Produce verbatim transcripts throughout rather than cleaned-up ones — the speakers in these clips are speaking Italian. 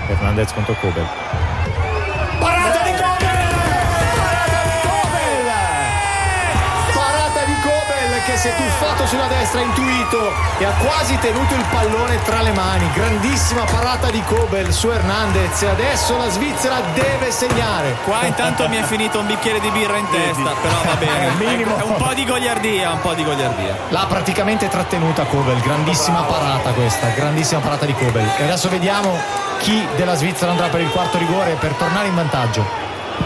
Hernandez contro Kobel. Parata di Kobel! Parata di Kobel! Parata di Kobel che si è tuffato sulla destra, intuito e ha quasi tenuto il pallone tra le mani. Grandissima parata di Kobel su Hernandez e adesso la Svizzera deve segnare. Qua intanto mi è finito un bicchiere di birra in testa, però va bene. Minimo. Un po' di goliardia, un po' di goliardia. L'ha praticamente trattenuta Kobel, grandissima parata questa, grandissima parata di Kobel. E adesso vediamo chi della Svizzera andrà per il quarto rigore per tornare in vantaggio.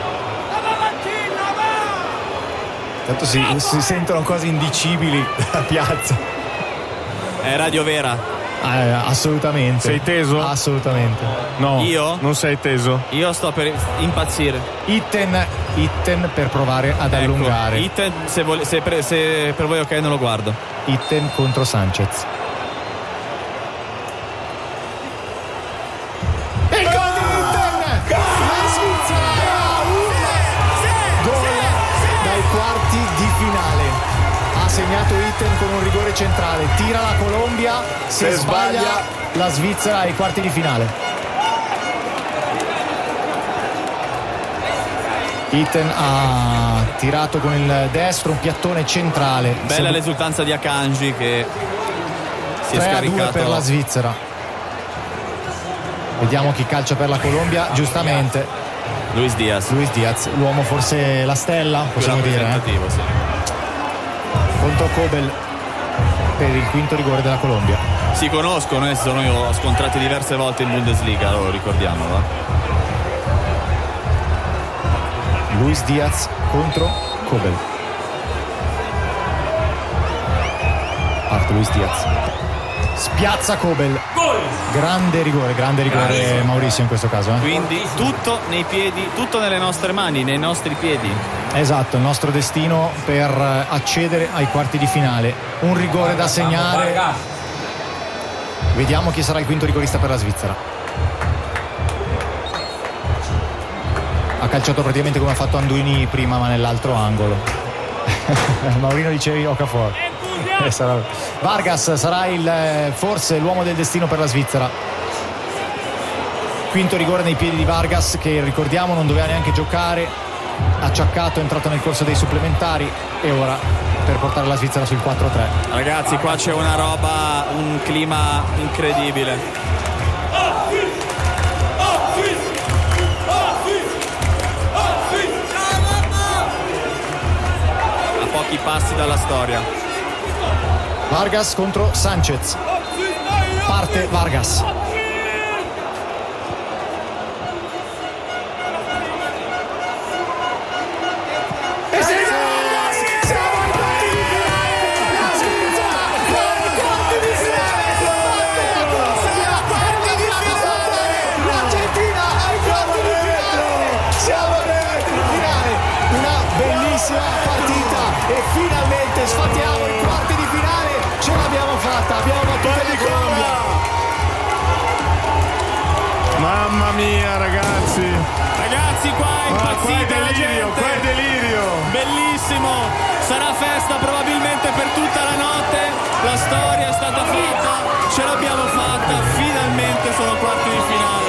Tanto si, si sentono cose indicibili a piazza. È Radio Vera. Eh, assolutamente. Sei teso? Assolutamente. No. Io? Non sei teso? Io sto per impazzire. Itten, Itten per provare ad Ecco, allungare. Itten, se, vole- se, pre- se per voi ok non lo guardo. Itten contro Sanchez. E il gol di Itten! La Svizzera ha un gol dai quarti di finale. Ha segnato Itten con un rigore centrale. Tira la Colombia, se, Se sbaglia, sbaglia la Svizzera ai quarti di finale. Itten ha tirato con il destro un piattone centrale. Bella Se- l'esultanza di Akanji che si è tre a due scaricato per la Svizzera. Vediamo chi calcia per la Colombia, giustamente Luis Diaz. Luis Diaz, l'uomo forse la stella, possiamo Più dire, eh? rappresentativo, sì. Contro Kobel per il quinto rigore della Colombia. Si conoscono e sono scontrati diverse volte in Bundesliga, lo ricordiamo, va? Luis Diaz contro Kobel. Parte Luis Diaz, spiazza Kobel. Grande rigore, grande rigore Grande. Maurizio in questo caso, eh? Quindi tutto nei piedi, tutto nelle nostre mani, nei nostri piedi. Esatto, il nostro destino per accedere ai quarti di finale. Un rigore da segnare. Vediamo chi sarà il quinto rigorista per la Svizzera. Ha calciato praticamente come ha fatto Anduini prima, ma nell'altro angolo. Maurino dicevi Okafor. Eh, sarà... Vargas sarà il forse l'uomo del destino per la Svizzera. Quinto rigore nei piedi di Vargas, che ricordiamo non doveva neanche giocare, acciaccato, è entrato nel corso dei supplementari e ora per portare la Svizzera sul quattro a tre. Ragazzi, qua c'è una roba, un clima incredibile. A pochi passi dalla storia. Vargas contro Sanchez. Parte Vargas. Partita e finalmente sfatiamo i quarti di finale, ce l'abbiamo fatta, abbiamo battuto la Colombia. Mamma mia ragazzi, Ragazzi, qua è ah, qua è impazzita la delirio, gente. qua è delirio. Bellissimo, sarà festa probabilmente per tutta la notte. La storia è stata fatta, ce l'abbiamo fatta, finalmente sono quarti di finale.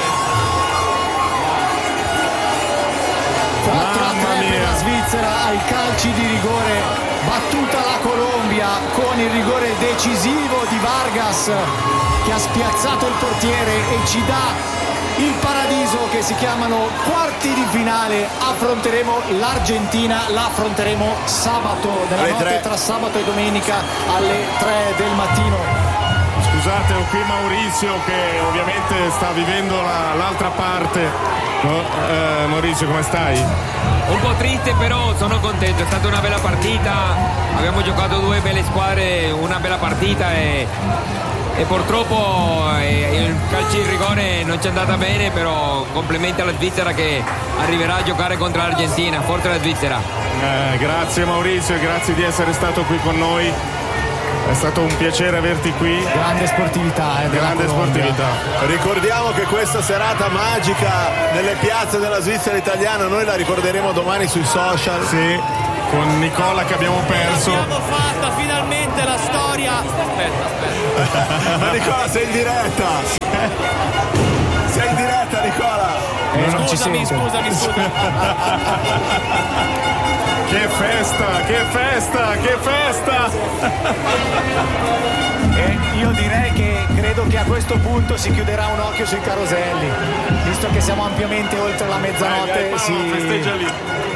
quattro a tre per la Svizzera ai calci di rigore, battuta la Colombia con il rigore decisivo di Vargas che ha spiazzato il portiere e ci dà il paradiso che si chiamano quarti di finale. Affronteremo l'Argentina, la affronteremo sabato, nella Alle notte tre. tra sabato e domenica alle tre del mattino. Scusate, ho qui Maurizio che ovviamente sta vivendo la, l'altra parte. No, eh, Maurizio, come stai? Un po' triste, però sono contento, è stata una bella partita, abbiamo giocato due belle squadre, una bella partita e, e purtroppo eh, il calcio in rigore non ci è andata bene, però complimenti alla Svizzera che arriverà a giocare contro l'Argentina. Forza la Svizzera. Eh, grazie Maurizio e grazie di essere stato qui con noi. È stato un piacere averti qui. Grande sportività, eh, della Grande Colombia. sportività. Ricordiamo che questa serata magica nelle piazze della Svizzera italiana noi la ricorderemo domani sui social. Sì, con Nicola che abbiamo perso. L'abbiamo fatta finalmente la storia. Aspetta, aspetta. Ma Nicola sei in diretta. Sei in diretta Nicola. scusami, non ci scusami, sente. scusami, scusami. Che festa, che festa, che festa! E io direi che credo che a questo punto si chiuderà un occhio sui caroselli, visto che siamo ampiamente oltre la mezzanotte. Vai, si... festeggia lì.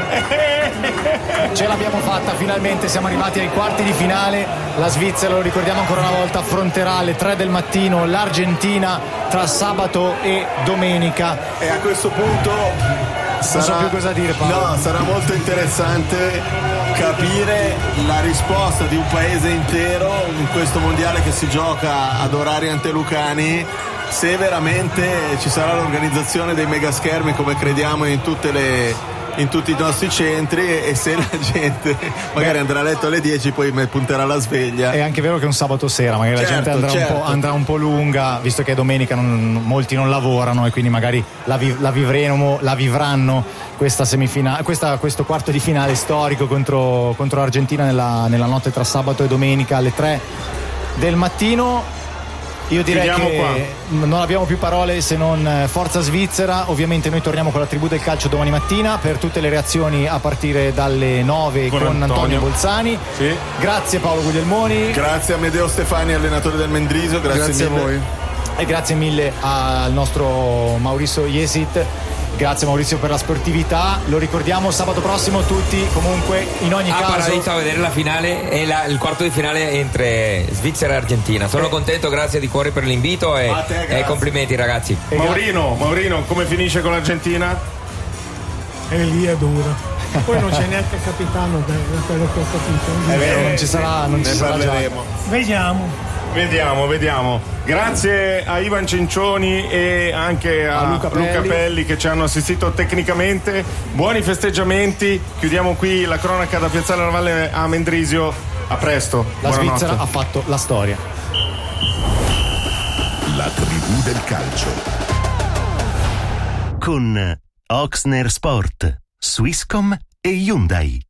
Ce l'abbiamo fatta, finalmente siamo arrivati ai quarti di finale. La Svizzera, lo ricordiamo ancora una volta, affronterà alle tre del mattino l'Argentina tra sabato e domenica. E a questo punto non so più cosa dire, Paolo. No, sarà molto interessante capire la risposta di un paese intero in questo mondiale che si gioca ad orari antelucani, se veramente ci sarà l'organizzazione dei megaschermi come crediamo in tutte le in tutti i nostri centri, e se la gente magari andrà a letto alle dieci, poi punterà la sveglia. È anche vero che è un sabato sera, magari certo, la gente andrà, certo. un po', andrà un po' lunga, visto che domenica non, molti non lavorano, e quindi magari la, vi, la vivremo, la vivranno questa semifinale, questa, questo quarto di finale storico contro, contro l'Argentina nella, nella notte tra sabato e domenica alle tre del mattino. Io direi Chiudiamo che qua. non abbiamo più parole se non forza Svizzera. Ovviamente noi torniamo con la tribù del calcio domani mattina per tutte le reazioni a partire dalle nove con, Con Antonio, Antonio Bolzani. Sì. Grazie Paolo Guglielmoni. Grazie a Medeo Stefani, allenatore del Mendrisio, grazie, Grazie mille a voi. E grazie mille al nostro Maurizio Jesit. Grazie Maurizio per la sportività. Lo ricordiamo sabato prossimo tutti, comunque in ogni a caso Paradiso a vedere la finale e la, il quarto di finale entre Svizzera e Argentina. Sono Eh. contento, grazie di cuore per l'invito e, A te, grazie. e complimenti ragazzi. E gra- Maurino, Maurino, come finisce con l'Argentina? E lì è dura. Poi non c'è neanche il capitano, da da quello che ho capito. È vero, non ci sarà, non ci ne sarà già. parleremo. Vediamo. Vediamo, vediamo. Grazie a Ivan Cincioni e anche a, A Luca Luca, Pelli. Pelli che ci hanno assistito tecnicamente. Buoni festeggiamenti. Chiudiamo qui la cronaca da Piazzale alla Valle a Mendrisio. A presto. La Buonanotte. Svizzera ha fatto la storia. La tribù del calcio con Oxner Sport, Swisscom e Hyundai.